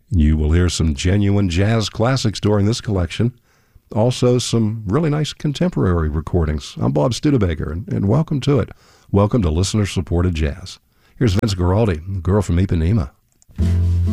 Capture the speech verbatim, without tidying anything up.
You will hear some genuine jazz classics during this collection. Also, some really nice contemporary recordings. I'm Bob Studebaker, and, and welcome to it. Welcome to listener-supported jazz. Here's Vince Guaraldi, Girl from Ipanema.